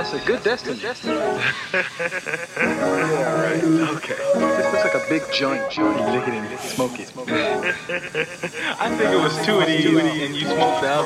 That's a good destiny. Yeah, right. Okay. This looks like a big joint. You lick it and smoke it. I think it was two of these, and you smoked the other.